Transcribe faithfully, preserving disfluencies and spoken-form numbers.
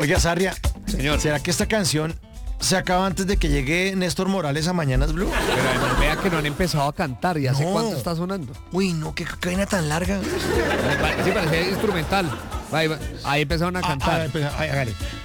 Oiga, Sarria, Señor. ¿será que esta canción se acaba antes de que llegue Néstor Morales a Mañanas Blue? Pero además vea que no han empezado a cantar. ¿Y hace No. cuánto está sonando? Uy, no, qué cadena tan larga. Sí, parecía instrumental. Ahí, ahí empezaron a Ah, cantar. ah, pues, ay, hágale.